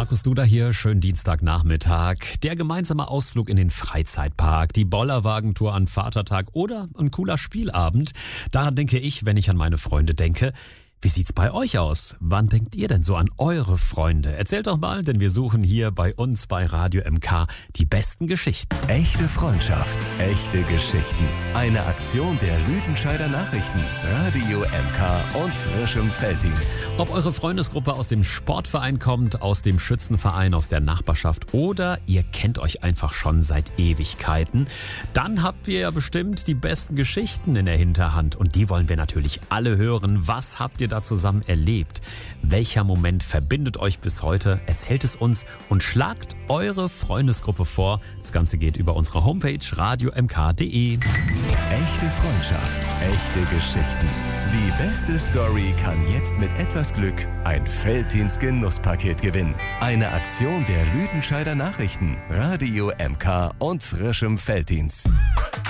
Markus Duda hier, schönen Dienstagnachmittag. Der gemeinsame Ausflug in den Freizeitpark, die Bollerwagentour an Vatertag oder ein cooler Spielabend. Daran denke ich, wenn ich an meine Freunde denke. Wie sieht's bei euch aus? Wann denkt ihr denn so an eure Freunde? Erzählt doch mal, denn wir suchen hier bei uns bei Radio MK die besten Geschichten. Echte Freundschaft, echte Geschichten. Eine Aktion der Lüdenscheider Nachrichten, Radio MK und frischem Felddienst. Ob eure Freundesgruppe aus dem Sportverein kommt, aus dem Schützenverein, aus der Nachbarschaft oder ihr kennt euch einfach schon seit Ewigkeiten, dann habt ihr ja bestimmt die besten Geschichten in der Hinterhand und die wollen wir natürlich alle hören. Was habt ihr da zusammen erlebt? Welcher Moment verbindet euch bis heute? Erzählt es uns und schlagt eure Freundesgruppe vor. Das Ganze geht über unsere Homepage radiomk.de. Echte Freundschaft, echte Geschichten. Die beste Story kann jetzt mit etwas Glück ein Felddienst-Genusspaket gewinnen. Eine Aktion der Lüdenscheider Nachrichten, Radio MK und frischem Felddienst.